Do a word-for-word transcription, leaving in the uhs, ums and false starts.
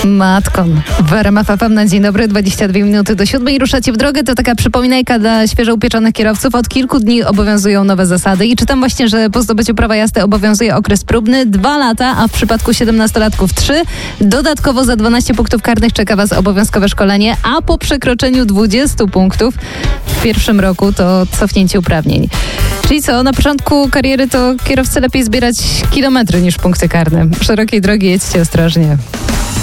Matkon. W R M F F M na dzień dobry, dwadzieścia dwie minuty do siódmej. Ruszacie w drogę, to taka przypominajka dla świeżo upieczonych kierowców. Od kilku dni obowiązują nowe zasady i czytam właśnie, że po zdobyciu prawa jazdy obowiązuje okres próbny dwa lata, a w przypadku siedemnastolatków trzy. Dodatkowo za dwanaście punktów karnych czeka Was obowiązkowe szkolenie, a po przekroczeniu dwudziestu punktów w pierwszym roku to cofnięcie uprawnień. Czyli co, na początku kariery to kierowcy lepiej zbierać kilometry niż punkty karne. Szerokiej drogi jedźcie ostrożnie.